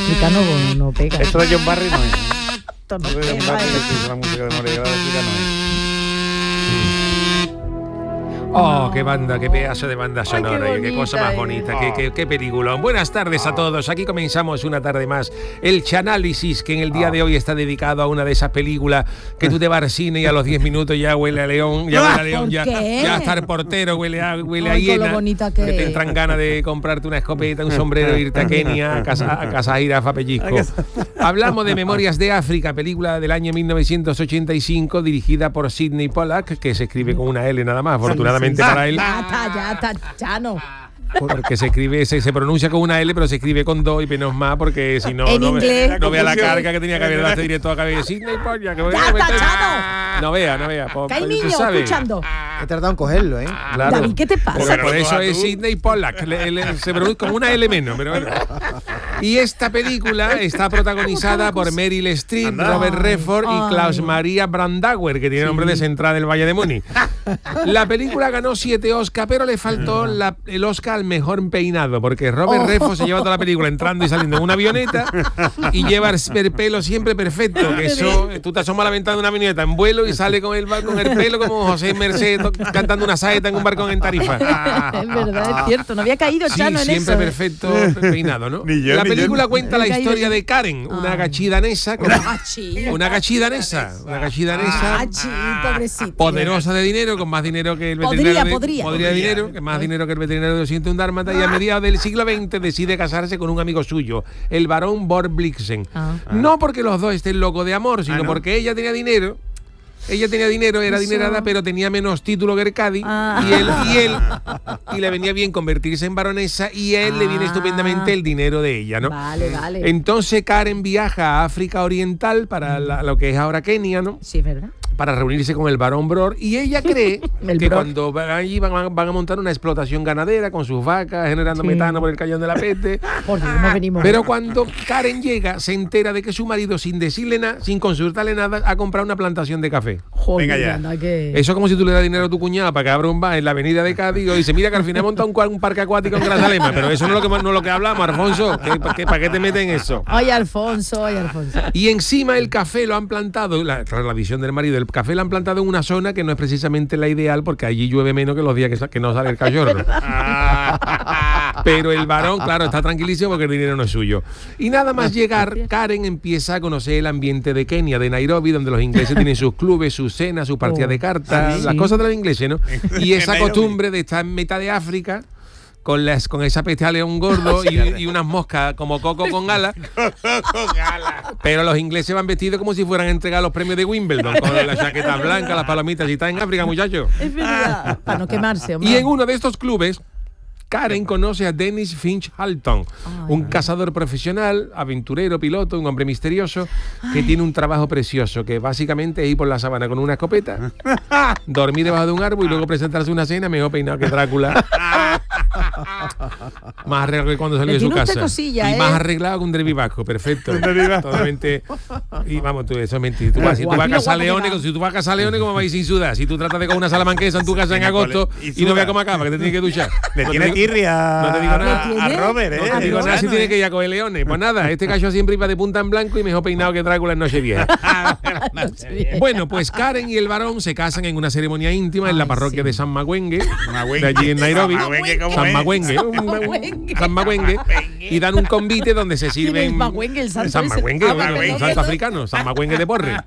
África no pega. Esto de John Barry no es. Esto no Esto de John pega, Barry, que hizo la música de Moreira de África, no es. Oh, qué banda, qué pedazo de banda Ay, sonora, qué y qué cosa más bonita bonita, qué peliculón. Buenas tardes a todos, aquí comenzamos una tarde más el Chanálisis, que en el día de hoy está dedicado a una de esas películas que tú te vas al cine y a los 10 minutos ya huele a león, ya hasta el portero huele a hiena, bonita que te entran ganas de comprarte una escopeta, un sombrero, irte a Kenia, a casa jirafa pellizco. Hablamos de Memorias de África, película del año 1985, dirigida por Sidney Pollack, que se escribe con una L nada más, afortunadamente para él. Ya está, Chano. Porque se escribe, se pronuncia con una L, pero se escribe con dos y menos más, porque si no, En no inglés. vea la carga que tenía que haber dado directo a cabeza. Sidney Pollack, ¡Ya está, no vea. Que hay niños escuchando. He tardado en cogerlo, ¿eh? Claro. David, ¿qué te pasa? Por eso es Sidney Pollack, se pronuncia con una L menos, pero bueno. Y esta película está protagonizada por Meryl Streep, Robert Redford y Klaus Maria Brandauer, que tiene nombre de Central del Valle de Múnich. La película ganó 7 Oscar, pero le faltó el Oscar al mejor peinado, porque Robert Redford se lleva toda la película entrando y saliendo en una avioneta y lleva el pelo siempre perfecto, que eso, tú te asomas a la ventana de una avioneta en vuelo y sale con el pelo como José Merced cantando una saeta en un barcón en Tarifa. Es verdad, es cierto, no había caído Chano en siempre eso. Perfecto peinado, ¿no? La película cuenta la historia de Karen, una gachí danesa, una gachí danesa, pobrecita, poderosa de dinero, con más dinero que el veterinario podría dinero, que más dinero que el veterinario de 201 dálmata, y a mediados del siglo XX decide casarse con un amigo suyo, el barón Borblixen. No porque los dos estén locos de amor, sino porque ella tenía dinero. Ella tenía dinero, era adinerada, pero tenía menos título que el Cádiz, y le venía bien convertirse en baronesa, y a él le viene estupendamente el dinero de ella, ¿no? Vale. Entonces Karen viaja a África Oriental, para lo que es ahora Kenia, ¿no? Sí, es verdad. Para reunirse con el barón Bror, y ella cree que cuando van allí van a montar una explotación ganadera con sus vacas, generando metano por el cañón de la peste. Pero cuando Karen llega, se entera de que su marido, sin decirle nada, sin consultarle nada, ha comprado una plantación de café. Joder, venga ya. Eso es como si tú le das dinero a tu cuñada para que abra un bar en la avenida de Cádiz y dice, mira que al final he montado un parque acuático en Grazalema, pero eso no es lo que hablamos, Alfonso. ¿Para qué te meten eso? Ay, Alfonso. Y encima el café lo han plantado, tras la visión del marido, el café lo han plantado en una zona que no es precisamente la ideal, porque allí llueve menos que los días que no sale el cachorro. Pero el varón, claro, está tranquilísimo porque el dinero no es suyo. Y nada más llegar, Karen empieza a conocer el ambiente de Kenia, de Nairobi, donde los ingleses tienen sus clubes, sus cenas, sus partidas de cartas, las cosas de los ingleses, ¿no? Y esa costumbre de estar en mitad de África, con esa peste a león gordo y unas moscas como coco con alas. Pero los ingleses van vestidos como si fueran a entregar los premios de Wimbledon, con las chaquetas blancas, las palomitas. Y está en África, muchachos. Es verdad. Para no quemarse, hombre. Y en uno de estos clubes, Karen conoce a Dennis Finch Halton, un cazador profesional, aventurero, piloto, un hombre misterioso, que tiene un trabajo precioso, que básicamente es ir por la sabana con una escopeta, dormir debajo de un árbol y luego presentarse una cena mejor peinado que Drácula. Más arreglado que cuando salió de su casa. Cosilla, y más arreglado que un derbi vasco, perfecto. Totalmente. Y vamos, tú, eso es mentira. Si tú vas a cazar leones, ¿cómo vas a ir sin sudar? Si tú tratas de con una salamanquesa en tu casa en agosto y no veas cómo acaba, que te tienes que duchar. Le tiene tirria no te digo nada. a Robert, ¿eh? No te digo nada si tiene que ir a coger leones. Pues nada, este cacho siempre iba de punta en blanco y mejor peinado que Drácula en Nochevieja. Bueno, pues Karen y el varón se casan en una ceremonia íntima en la parroquia de San Magüenge, de allí en Nairobi. San Magüenge, y dan un convite donde se sirven San Magüenge, un santo africano, San Magüenge de Porre.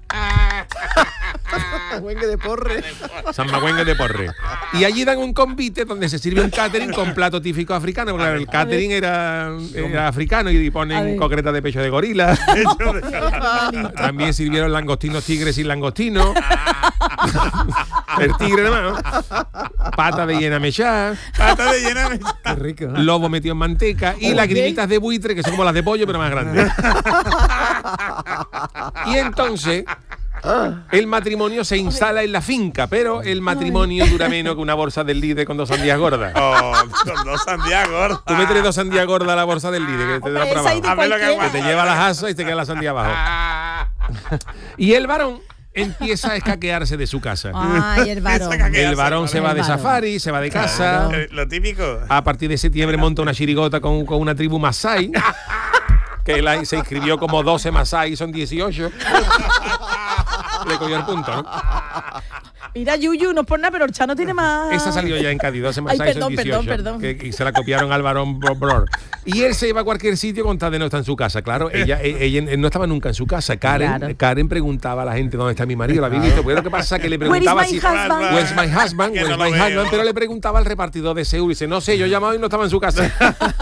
San Magüenge de Porre. Y allí dan un convite donde se sirve un catering con plato típico africano, porque el catering era africano y ponen concretas de pecho de gorila. También sirvieron langostinos tigres sin langostino. El tigre nomás, pata de llena mechá. Qué rico. Lobo metido en manteca y lagrimitas de buitre, que son como las de pollo pero más grandes. Y entonces el matrimonio se instala en la finca, pero el matrimonio dura menos que una bolsa del líder con 2 sandías gordas. Con 2 sandías gordas. Tú metes 2 sandías gordas a la bolsa del líder, que te da para abajo. Que te lleva las asas y te queda la sandía abajo. Y el varón empieza a escaquearse de su casa. Ay, el varón. El varón se va de safari, se va de casa. Lo típico. A partir de septiembre monta una chirigota con una tribu masái. que se inscribió como 12 más 6, son 18. Le cogió el punto, ¿no? Mira, Yuyu, no es por nada, pero el Chano tiene más... Esa salió ya en Cádiz, 12 más 6 son 18. Perdón. Y se la copiaron al varón Bror. Y él se iba a cualquier sitio con tal de no estar en su casa. Claro, ella no estaba nunca en su casa. Karen preguntaba a la gente dónde está mi marido, ¿la habéis visto? Pero lo que pasa es que le preguntaba si... Where's my husband? Pero le preguntaba al repartidor de Seúl y dice, no sé, yo he llamado y no estaba en su casa.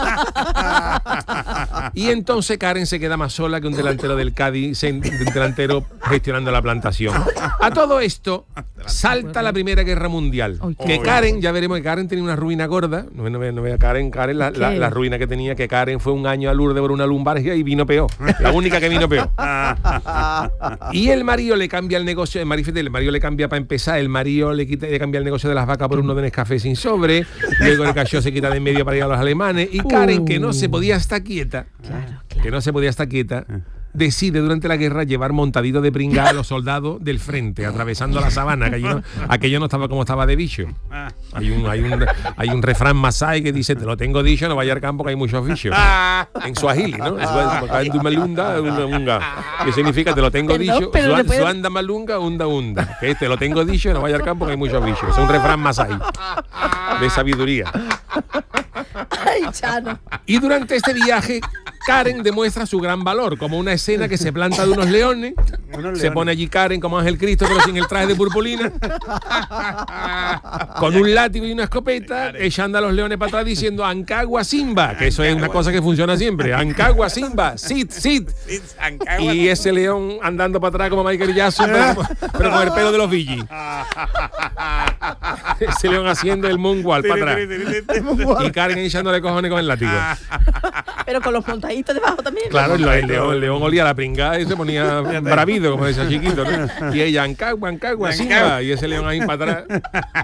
Y entonces Karen se queda más sola que un delantero del Cádiz, un delantero gestionando la plantación. A todo esto salta la Primera Guerra Mundial. Que Karen, ya veremos que Karen tenía una ruina gorda. No vea Karen la ruina que tenía, que Karen fue un año a Lourdes por una lumbalgia y vino peor. La única que vino peor. Y el marido le cambia el negocio, el marido le cambia para empezar, el marido le cambia el negocio de las vacas por uno de Nescafé sin sobre, luego el cachorro se quita de en medio para ir a los alemanes, y Karen, que no se podía estar quieta, decide durante la guerra llevar montadito de pringa a los soldados del frente, atravesando la sabana, que aquello no estaba como estaba de bicho. Hay un refrán masái que dice, te lo tengo dicho, no vaya al campo que hay muchos bichos. En suajili, ¿no? Que significa, te lo tengo dicho, suanda malunga, unda. Que te lo tengo dicho, no vaya al campo que hay muchos bichos. Es un refrán masái de sabiduría. Ay, Chano. Y durante este viaje, Karen demuestra su gran valor, como una escena que se planta de unos leones. Se pone allí Karen como Ángel Cristo, pero sin el traje de purpurina, con un látigo y una escopeta, echando a los leones para atrás diciendo Ancagua Simba, que eso es una cosa que funciona siempre. Ancagua Simba, sit. Y ese león andando para atrás como Michael Jackson, pero con el pelo de los Billy. Ese león haciendo el moonwalk para atrás. Y Karen echándole cojones con el látigo. Pero con los montaditos debajo también. Claro, el león olía a la pringada y se ponía bravido, como decía chiquito, ¿no? Y ella, Ancagua, Simba, y ese león ahí para atrás.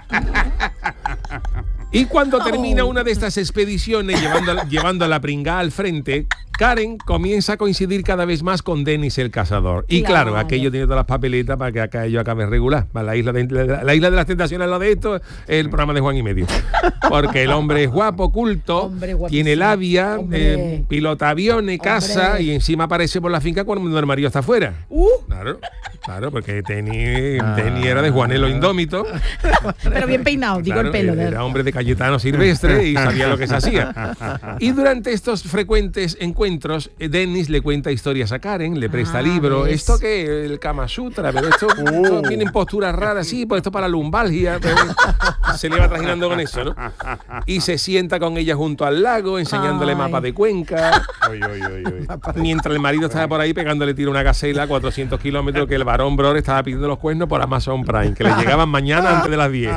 Y cuando termina una de estas expediciones llevando a la pringada al frente, Karen comienza a coincidir cada vez más con Dennis el cazador. Y claro, aquello tiene todas las papeletas para que aquello acabe regular. La isla de las tentaciones, lo de esto, es el programa de Juan y Medio. Porque el hombre es guapo, culto, tiene labia, pilota aviones, caza, y encima aparece por la finca cuando el marido está afuera. Claro, porque Denny era de Juanelo Indómito. Pero bien peinado, digo el pelo. Era hombre de Cayetano Silvestre y sabía lo que se hacía. Y durante estos frecuentes encuentros, Dennis le cuenta historias a Karen, le presta libros. Esto que el Kama Sutra, pero esto viene en posturas raras, sí, pues esto para la lumbalgia. Se le va trajinando con eso, ¿no? Y se sienta con ella junto al lago, enseñándole mapas de Cuenca. Mientras el marido estaba por ahí pegándole tiro a una gacela a 400 kilómetros, que el varón Bror estaba pidiendo los cuernos por Amazon Prime, que le llegaban mañana antes de las 10.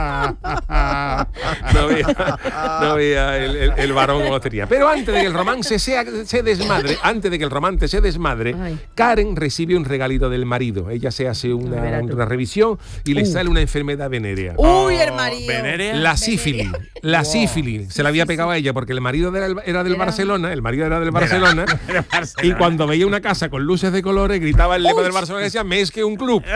No veía el varón como tenía. Pero antes de que el romance se desmadre, Karen recibe un regalito del marido. Ella se hace una revisión y le sale una enfermedad venérea. Uy, el marido. La sífilis. La sífilis. Se la había pegado a ella porque el marido era del Barcelona. El marido era del Barcelona. Y cuando veía una casa con luces de colores, gritaba el lema del Barcelona y decía, més que un club.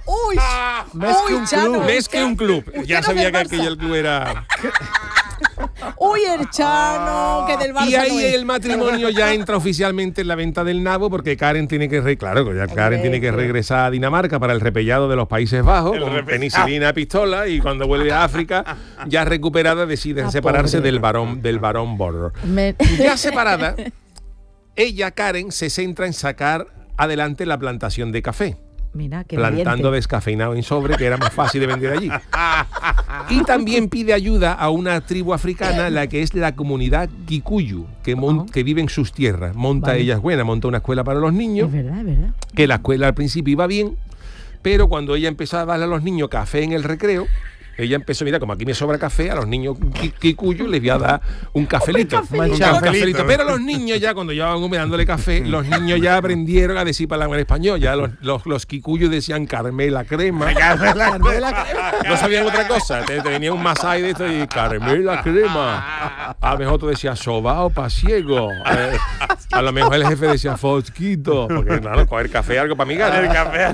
Més que un club. Ya sabía que aquel club era... Uy, el Chano, que del Barça. Y ahí el matrimonio ya entra oficialmente en la venta del nabo, porque Karen tiene que regresar a Dinamarca para el repellado de los Países Bajos, con penicilina, pistola, y cuando vuelve a África, ya recuperada, decide separarse del varón Borro. Ya separada, ella, Karen, se centra en sacar adelante la plantación de café. Mira, qué plantando valiente. Descafeinado en sobre, que era más fácil de vender allí. Y también pide ayuda a una tribu africana, la que es la comunidad Kikuyu, que vive en sus tierras. Monta ella es buena, monta una escuela para los niños. Es verdad. Que la escuela al principio iba bien, pero cuando ella empezó a darle a los niños café en el recreo, ella empezó, mira, como aquí me sobra café, a los niños Kikuyu les voy a dar un cafelito. Un cafelito. Pero los niños ya, cuando llevaban dándole café, los niños ya aprendieron a decir palabras en español. Ya los Kikuyu decían Carmela crema. No sabían otra cosa. Te venía un masái de esto y Carmela crema. A lo mejor tú decías sobao pasiego. A lo mejor el jefe decía fosquito. Porque claro, coger café algo para migar.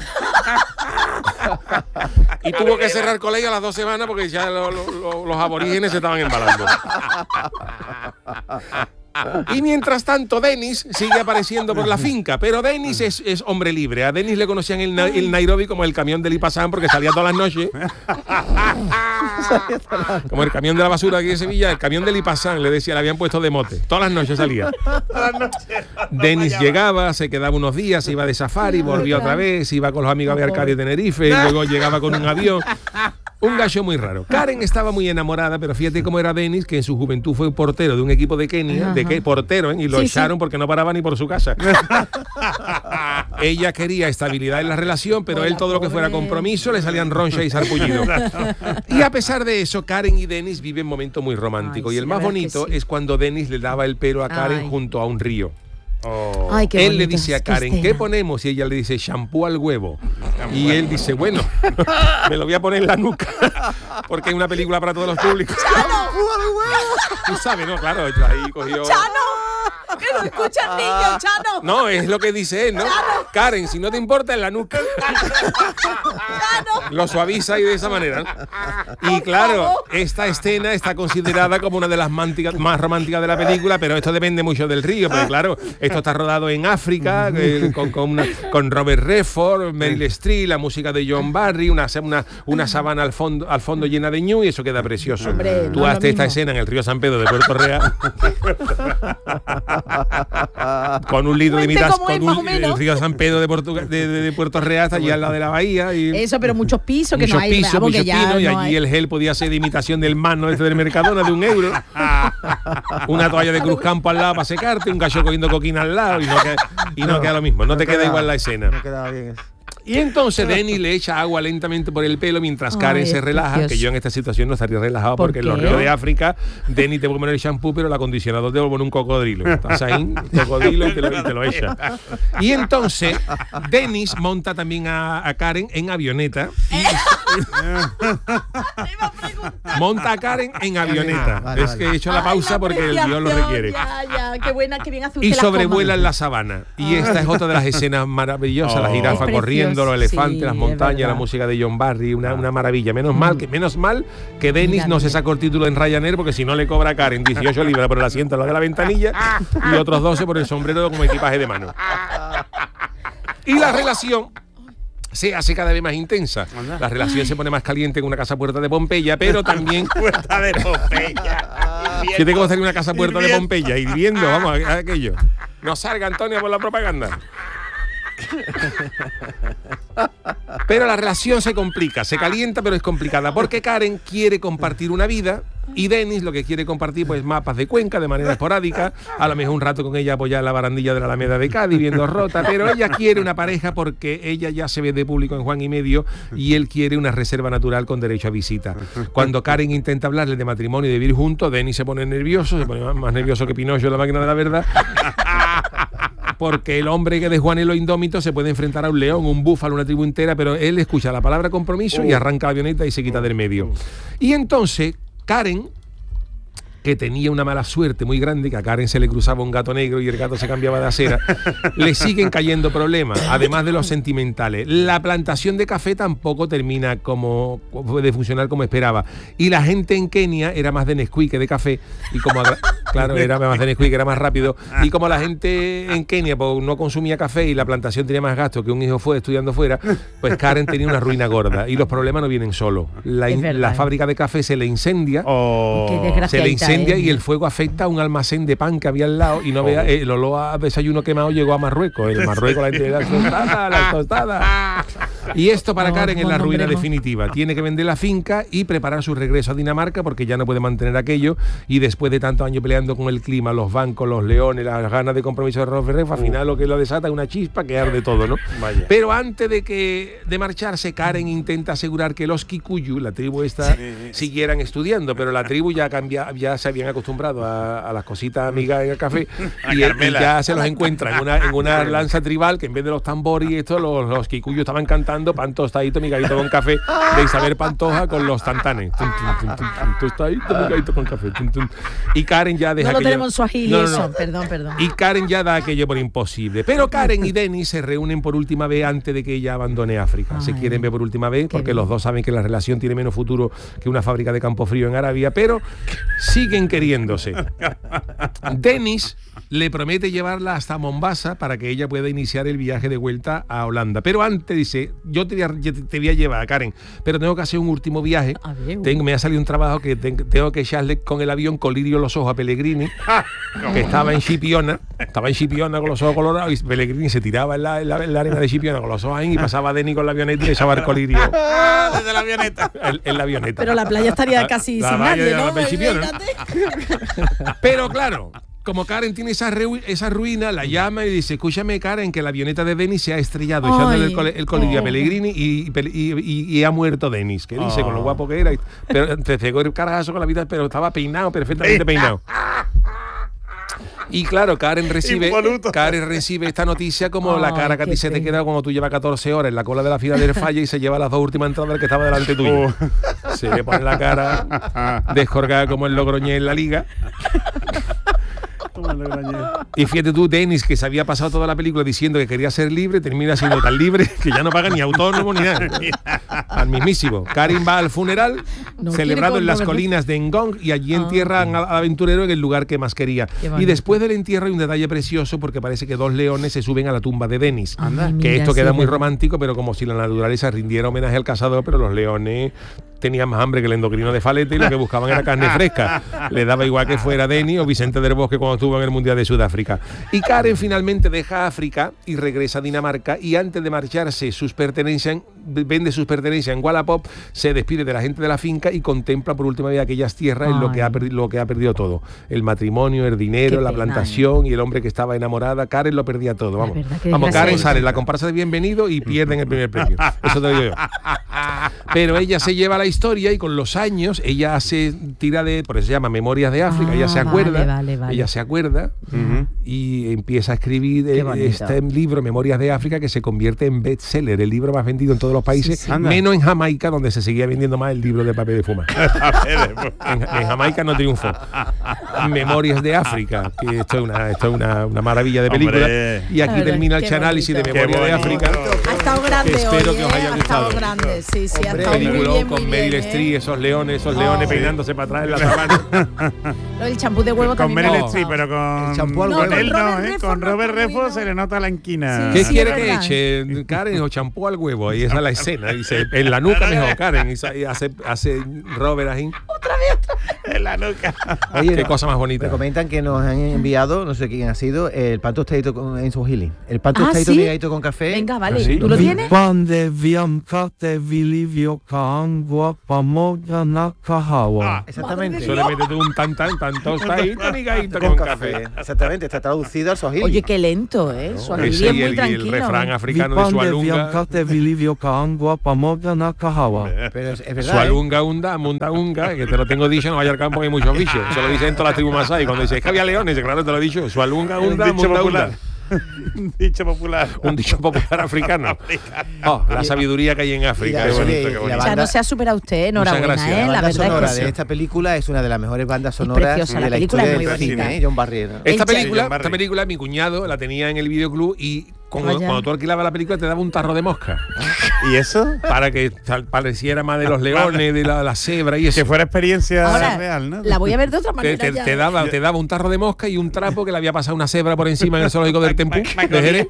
Y tuvo que cerrar el colegio a las 2 semanas porque ya los aborígenes se estaban embalando. Y mientras tanto, Denis sigue apareciendo por la finca, pero Denis es hombre libre. A Denis le conocían el Nairobi como el camión del Ipasán porque salía todas las noches. Como el camión de la basura aquí de Sevilla, el camión del Ipasán, le decía, le habían puesto de mote. Todas las noches salía. Denis llegaba, se quedaba unos días, se iba de safari, volvía otra vez, iba con los amigos a ver Arcadia de Tenerife, luego llegaba con un avión. Un gallo muy raro. Karen estaba muy enamorada, pero fíjate cómo era Denis, que en su juventud fue portero de un equipo de Kenia, portero, y lo echaron porque no paraba ni por su casa. Ella quería estabilidad en la relación, pero él todo lo que fuera compromiso le salían ronchas y sarpullidos. Y a pesar de eso, Karen y Denis viven momentos muy románticos. Y el más bonito es cuando Denis le daba el pelo a Karen junto a un río. Ay, qué él le bonito, dice a Karen, ¿qué ponemos? Y ella le dice, shampoo al huevo. Y él dice, bueno, me lo voy a poner en la nuca, porque es una película para todos los públicos. Tú sabes, ¿no? Claro, ahí cogió... ¡Que lo escucha el niño, Chano! No, es lo que dice él, ¿no? Karen, si no te importa, en la nuca. Lo suaviza y de esa manera, ¿no? Y claro, esta escena está considerada como una de las más románticas de la película, pero esto depende mucho del río, porque claro, esto está rodado en África, con Robert Redford, Meryl Streep, la música de John Barry, una sabana al fondo llena de ñu, y eso queda precioso. Hombre, tú hazte esta escena en el río San Pedro de Puerto Real. Con un litro de imitación, el río San Pedro de Puerto Real está allí al lado de la bahía. Y eso, pero muchos pisos que no hay. Muchos pisos, y allí el gel podía ser de imitación del mano del Mercadona de €1. Una toalla de Cruz Campo al lado para secarte, un gallo cogiendo coquina al lado y no queda lo mismo, no te queda igual la escena. No quedaba bien eso. Y entonces Denis le echa agua lentamente por el pelo mientras Karen se relaja, precioso. que yo en esta situación no estaría relajado porque en los ríos de África, Denis te puede poner el shampoo, pero el acondicionador te va a poner un cocodrilo. Estás ahí, un cocodrilo y te lo echa. Y entonces Denis monta también a Karen en avioneta. Monta a Karen en avioneta. Vale. Es que he hecho la pausa porque el guión lo requiere. Ya, qué buena, qué bien hace Y usted la sobrevuelan la sabana. Y esta es otra de las escenas maravillosas, la jirafa Es corriendo, los precioso, elefantes, sí, las es montañas, verdad. la música de John Barry, una maravilla. Menos mal que Denis no se sacó el título en Ryanair, porque si no le cobra a Karen 18 libras por el asiento a lo de la ventanilla y otros 12 por el sombrero como equipaje de mano. Y la relación se hace cada vez más intensa. La relación se pone más caliente que una casa puerta de Pompeya, pero también... Puerta de Pompeya. ¿Qué te gustaría una casa puerta de Pompeya? Hirviendo, vamos, a aquello. No salga, Antonio, por la propaganda. Pero la relación se complica, se calienta, pero es complicada, porque Karen quiere compartir una vida y Denis lo que quiere compartir pues mapas de Cuenca de manera esporádica, a lo mejor un rato con ella apoyada en la barandilla de la Alameda de Cádiz viendo Rota, pero ella quiere una pareja porque ella ya se ve de público en Juan y Medio y él quiere una reserva natural con derecho a visita. Cuando Karen intenta hablarle de matrimonio y de vivir juntos, Denis se pone nervioso, se pone más nervioso que Pinocho en La máquina de la verdad. Porque el hombre que de Juan y los Indómitos se puede enfrentar a un león, un búfalo, una tribu entera, pero él escucha la palabra compromiso y arranca la avioneta y se quita del medio. Y entonces Karen, que tenía una mala suerte muy grande, que a Karen se le cruzaba un gato negro y el gato se cambiaba de acera, le siguen cayendo problemas, además de los sentimentales. La plantación de café tampoco termina de funcionar como esperaba. Y la gente en Kenia era más de Nesquik que de café, y como claro, era más de Nesquik, era más rápido, y como la gente en Kenia pues, no consumía café y la plantación tenía más gasto que un hijo fue estudiando fuera, pues Karen tenía una ruina gorda. Y los problemas no vienen solos. La fábrica de café se le incendia. Qué desgraciadita. Y el fuego afecta a un almacén de pan que había al lado y no vea el olor a desayuno quemado llegó a Marruecos. El Marruecos la gente las tostadas. Y esto para Karen es la ruina definitiva. Tiene que vender la finca y preparar su regreso a Dinamarca porque ya no puede mantener aquello y después de tantos años peleando con el clima, los bancos, los leones, las ganas de compromiso de Robert Redford, al final lo que lo desata es una chispa que arde todo, ¿no? Vaya. Pero antes de marcharse, Karen intenta asegurar que los Kikuyu, la tribu esta, siguieran estudiando, pero la tribu ya se habían acostumbrado a las cositas amigas en el café y ya se los encuentra en una lanza tribal que en vez de los tambores y esto, los Kikuyu estaban cantando sonando pan tostadito, migadito con café de Isabel Pantoja con los tantanes. Tostadito, migadito con café. Y Karen ya deja No lo aquello- tenemos en Swahili, No, no, eso. no. Perdón. Y Karen ya da aquello por imposible. Pero Karen y Denis se reúnen por última vez antes de que ella abandone África. Se Ay, quieren ver por última vez porque bien. los dos saben que la relación tiene menos futuro que una fábrica de campo frío en Arabia, pero siguen queriéndose. Denis le promete llevarla hasta Mombasa para que ella pueda iniciar el viaje de vuelta a Holanda. Pero antes dice, yo te voy a llevar, Karen, pero tengo que hacer un último viaje. A ver. Me ha salido un trabajo que tengo que echarle con el avión colirio los ojos a Pellegrini, que estaba en Chipiona con los ojos colorados, y Pellegrini se tiraba en la arena de Chipiona con los ojos ahí y pasaba Denis con la avioneta y echaba el colirio Desde la avioneta. en la avioneta. Pero la playa estaría casi La sin playa nadie, de ¿no? la Chipiona, ¿no? Imagínate. Pero claro, como Karen tiene esa ruina, la llama y dice, escúchame Karen, que la avioneta de Denis se ha estrellado, Ay. echándole el colirio a Pellegrini y ha muerto Denis, que dice con lo guapo que era. Pero te pegó el carajazo con la vida, pero estaba peinado, perfectamente peinado. Y claro, Karen recibe esta noticia como la cara que a ti qué se te pena. queda cuando tú llevas 14 horas en la cola de la fila del Falla y se lleva las dos últimas entradas del que estaba delante tuyo. Se le pone la cara descorgada como el Logroñés en la liga. Y fíjate tú, Denis, que se había pasado toda la película diciendo que quería ser libre, termina siendo tan libre que ya no paga ni autónomo ni nada. Al mismísimo. Karen va al funeral, No celebrado quiere en las con- colinas de Ngong, y allí entierran al aventurero en el lugar que más quería. Qué Y bonito. después del entierro hay un detalle precioso porque parece que dos leones se suben a la tumba de Denis. Anda. Que Mira, esto sí, queda muy verdad. romántico, pero como si la naturaleza rindiera homenaje al cazador, pero los leones tenían más hambre que el endocrino de Falete y lo que buscaban era carne fresca. Le daba igual que fuera Denis o Vicente del Bosque cuando estuvo en el Mundial de Sudáfrica. Y Karen finalmente deja África y regresa a Dinamarca, y antes de marcharse vende sus pertenencias en Wallapop, se despide de la gente de la finca y contempla por última vez aquellas tierras en lo que ha perdido todo. El matrimonio, el dinero, Qué la pena, plantación y el hombre que estaba enamorada. Karen lo perdía todo, vamos. verdad, qué Vamos, desgracia Karen eso. sale en la comparsa de Bienvenido y pierden el primer premio. Eso te lo digo yo. Pero ella se lleva la historia y con los años ella hace tira de, por eso se llama Memorias de África, ella se acuerda, vale. ella se acuerda y empieza a escribir Qué bonito. este libro Memorias de África, que se convierte en bestseller, el libro más vendido en todos los países, Sí. Anda. menos en Jamaica, donde se seguía vendiendo más el libro de papel de fumar. En Jamaica no triunfó. Memorias de África, que esto es una maravilla de película. Hombre. Y aquí La verdad, termina el qué análisis de bonito. Memorias de África. Ha estado grande Que espero hoy, que os haya Ha gustado. estado grande, sí, ha Hombre, estado muy Peliculón bien, con muy Meryl bien, Streep, esos leones Oh. peinándose para atrás en la sabana. El champú de huevo Con también me ha Meryl gustado. Streep, pero con, El champú al con huevo. él Con no, Robert ¿eh? Redford Con no Robert está muy Redford bien. se le nota la inquina. ¿Qué Sí, quiere es que verdad. eche? Karen o champú al huevo. Ahí esa es la escena. Dice, en la nuca mejor, Karen. Y hace Robert ahí. En la nuca. Oye, Qué cosa más bonita. Me comentan que nos han enviado, no sé quién ha sido, el pan tostadito en Swahili. El pan Ah, tostadito ¿sí? migadito con café. Venga, vale. ¿Sí? ¿Tú lo tienes? Vipande viamkate vilivio kaangwa pamoja na kahawa. Exactamente. Eso le metes tú un tan tostadito, migadito con café. Exactamente, está traducido al Swahili. Oye, qué lento, ¿eh? Swahili Ese es y muy el tranquilo. refrán africano de Vipande Sualunga. viamkate vilivio kaangwa pamoja na kahawa. Pero es verdad. Sualunga, unda, munda, unga, que te lo tengo dicho, no vaya al campo que hay muchos bichos. Eso lo dicen todas las tribus masái. Cuando dice, es que había leones, claro, te lo he dicho. Sualunga, Un unda, dicho munda, popular. unda. Un dicho popular. Un dicho popular africano. Oh, la sabiduría que hay en África. Mira, Qué oye, bonito, qué y la bonito. O sea, no se ha superado usted, enhorabuena, gracias. ¿eh? La La banda verdad sonora es que de sí. esta película es una de las mejores bandas sonoras preciosa, la de la película historia es muy del bonita. cine, John Barry. ¿no? Esta El película, Barry. esta película, mi cuñado la tenía en el videoclub y cuando tú alquilabas la película te daba un tarro de mosca ¿Y eso? para que pareciera más de los leones, de la cebra y eso. Que fuera experiencia Ahora, real, ¿no? la voy a ver de otra manera ya. Te daba un tarro de mosca y un trapo que le había pasado una cebra por encima en el zoológico del Tempú de Jerez.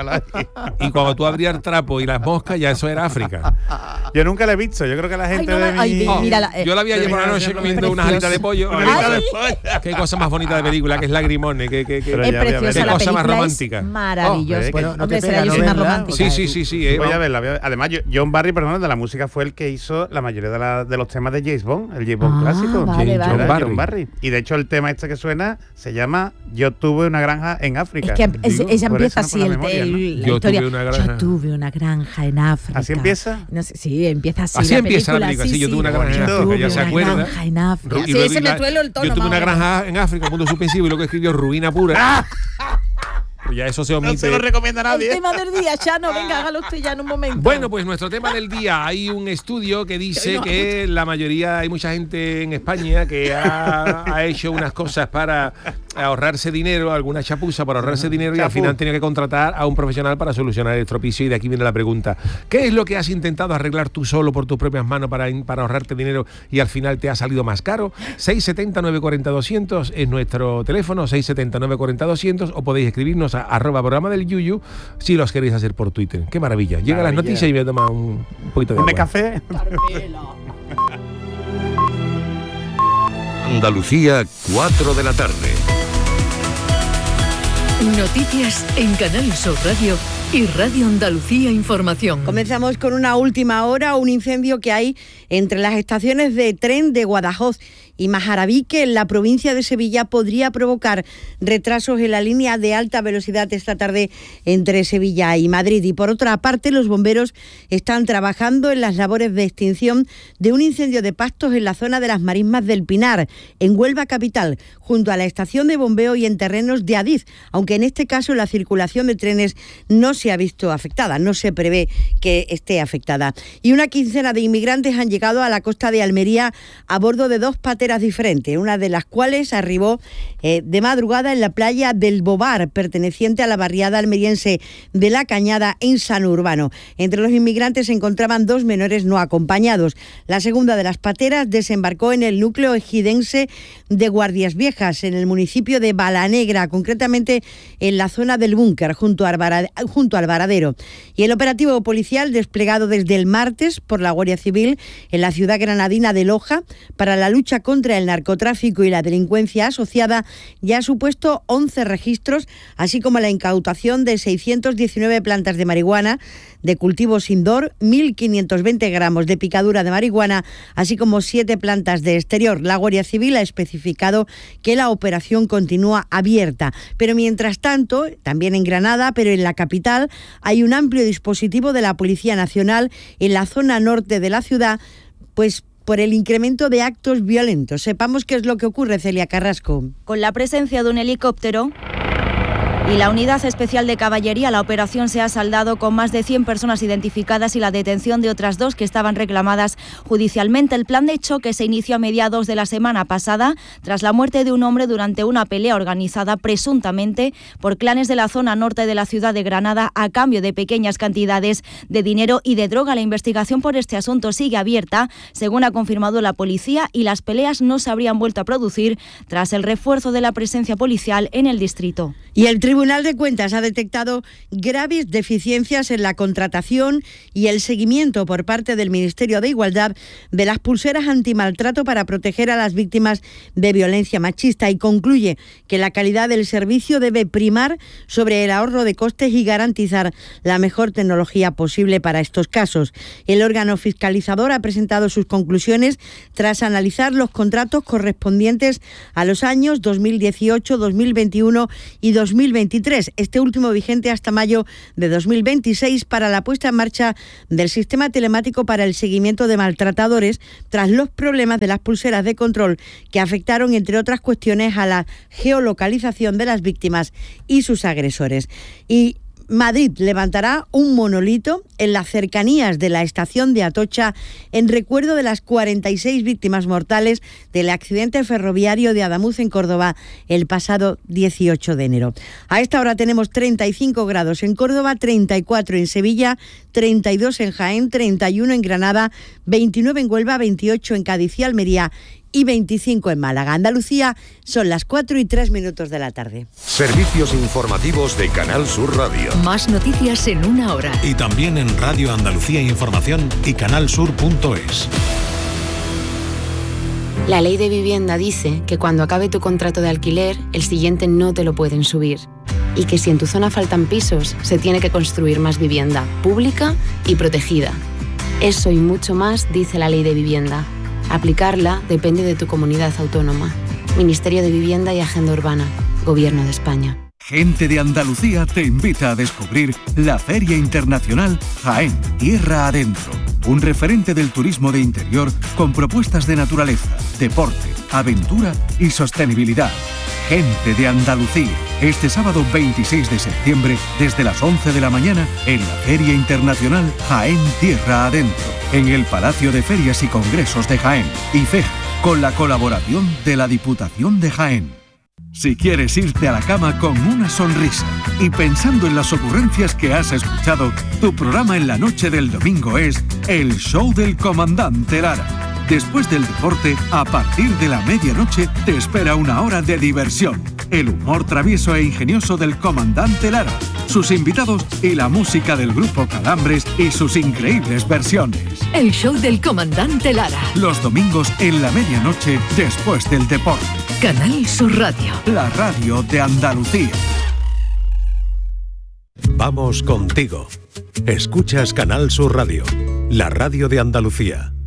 Y cuando tú abrías el trapo y las moscas, ya eso era África. Yo nunca la he visto. Yo creo que la Ay, gente no de me- ay, mi... vi- mira, Yo la vi ayer por la noche comiendo unas alitas de pollo. Una alita de Ay. pollo. Qué cosa más bonita de película, que es Lagrimones. Pero Es ya voy a ver. preciosa Qué la cosa más película, romántica. es maravillosa. Oh, bueno, no Hombre, te será pega, yo no soy más verla. romántica. Sí, sí, sí, sí. Voy a verla. Además, John Barry, perdón, de la música fue el que hizo la mayoría de los temas de James Bond, el James Bond Ah, clásico. vale, Era vale. John Barry. Y de hecho el tema este que suena se llama Yo tuve una granja en África. Es que ella Por empieza eso así no con la memoria, ¿no? la Yo historia. tuve una granja. Yo tuve una granja en África. ¿Así empieza? No sé, sí, empieza así. Así empieza la película. Sí, yo tuve una granja en Bonito. África, Tuve ya se una acuerda. granja en África. Y Sí, luego ese la- me duele el tono. Yo tuve más una o menos. granja en África, punto suspensivo, y luego escribió Ruina Pura. Pero ya eso se omite. No se lo recomienda a nadie. El tema del día, Chano, venga, hágalo usted ya en un momento. Bueno, pues nuestro tema del día, hay un estudio que dice que la mayoría, hay mucha gente en España que ha hecho unas cosas para ahorrarse dinero, alguna chapuza para ahorrarse dinero y al final han tenido que contratar a un profesional para solucionar el estropicio. Y de aquí viene la pregunta: ¿qué es lo que has intentado arreglar tú solo por tus propias manos para ahorrarte dinero y al final te ha salido más caro? 670-940-200 es nuestro teléfono, 670-940-200, o podéis escribirnos a @programa del Yuyu si los queréis hacer por Twitter. Qué maravilla. Llega las noticias y voy a tomar un poquito de agua. ¿Un café? Andalucía, 4 de la tarde. Noticias en Canal Sur Radio y Radio Andalucía Información. Comenzamos con una última hora, un incendio que hay entre las estaciones de tren de Guadajoz y Majarabique, en la provincia de Sevilla, podría provocar retrasos en la línea de alta velocidad esta tarde entre Sevilla y Madrid. Y por otra parte, los bomberos están trabajando en las labores de extinción de un incendio de pastos en la zona de las Marismas del Pinar, en Huelva capital, junto a la estación de bombeo y en terrenos de Adif, aunque en este caso la circulación de trenes no se ha visto afectada, no se prevé que esté afectada. Y una quincena de inmigrantes han llegado a la costa de Almería a bordo de 2 pateras diferentes, una de las cuales arribó de madrugada en la playa del Bobar, perteneciente a la barriada almeriense de La Cañada, en Sano Urbano. Entre los inmigrantes se encontraban 2 menores no acompañados. La segunda de las pateras desembarcó en el núcleo ejidense de Guardias Viejas, en el municipio de Balanegra, concretamente en la zona del Búnker, junto al Varadero. Y el operativo policial desplegado desde el martes por la Guardia Civil en la ciudad granadina de Loja para la lucha contra el narcotráfico y la delincuencia asociada ya ha supuesto 11 registros, así como la incautación de 619 plantas de marihuana de cultivos indoor, 1.520 gramos de picadura de marihuana, así como 7 plantas de exterior. La Guardia Civil ha especificado que la operación continúa abierta. Pero mientras tanto, también en Granada, pero en la capital, hay un amplio dispositivo de la Policía Nacional en la zona norte de la ciudad, pues por el incremento de actos violentos. Sepamos qué es lo que ocurre, Celia Carrasco. Con la presencia de un helicóptero y la Unidad Especial de Caballería, la operación se ha saldado con más de 100 personas identificadas y la detención de otras 2 que estaban reclamadas judicialmente. El plan de choque se inició a mediados de la semana pasada tras la muerte de un hombre durante una pelea organizada presuntamente por clanes de la zona norte de la ciudad de Granada a cambio de pequeñas cantidades de dinero y de droga. La investigación por este asunto sigue abierta, según ha confirmado la policía, y las peleas no se habrían vuelto a producir tras el refuerzo de la presencia policial en el distrito. Y el Tribunal de Cuentas ha detectado graves deficiencias en la contratación y el seguimiento por parte del Ministerio de Igualdad de las pulseras antimaltrato para proteger a las víctimas de violencia machista, y concluye que la calidad del servicio debe primar sobre el ahorro de costes y garantizar la mejor tecnología posible para estos casos. El órgano fiscalizador ha presentado sus conclusiones tras analizar los contratos correspondientes a los años 2018, 2021 y 2023, este último vigente hasta mayo de 2026, para la puesta en marcha del sistema telemático para el seguimiento de maltratadores tras los problemas de las pulseras de control que afectaron, entre otras cuestiones, a la geolocalización de las víctimas y sus agresores. Y Madrid levantará un monolito en las cercanías de la estación de Atocha en recuerdo de las 46 víctimas mortales del accidente ferroviario de Adamuz en Córdoba el pasado 18 de enero. A esta hora tenemos 35 grados en Córdoba, 34 en Sevilla, 32 en Jaén, 31 en Granada, 29 en Huelva, 28 en Cádiz y Almería y 25 en Málaga. Andalucía, son las 4:03 de la tarde. Servicios informativos de Canal Sur Radio. Más noticias en una hora. Y también en Radio Andalucía Información y canalsur.es. La ley de vivienda dice que cuando acabe tu contrato de alquiler, el siguiente no te lo pueden subir. Y que si en tu zona faltan pisos, se tiene que construir más vivienda pública y protegida. Eso y mucho más dice la ley de vivienda. Aplicarla depende de tu comunidad autónoma. Ministerio de Vivienda y Agenda Urbana. Gobierno de España. Gente de Andalucía te invita a descubrir la Feria Internacional Jaén, Tierra Adentro. Un referente del turismo de interior con propuestas de naturaleza, deporte, aventura y sostenibilidad. Gente de Andalucía. este sábado 26 de septiembre desde las 11 de la mañana en la Feria Internacional Jaén Tierra Adentro, en el Palacio de Ferias y Congresos de Jaén, IFEJA, con la colaboración de la Diputación de Jaén. Si quieres irte a la cama con una sonrisa y pensando en las ocurrencias que has escuchado, tu programa en la noche del domingo es El Show del Comandante Lara. Después del deporte, a partir de la medianoche, te espera una hora de diversión. El humor travieso e ingenioso del Comandante Lara, sus invitados y la música del grupo Calambres y sus increíbles versiones. El Show del Comandante Lara. Los domingos en la medianoche, después del deporte. Canal Sur Radio. La radio de Andalucía. Vamos contigo. Escuchas Canal Sur Radio, la radio de Andalucía.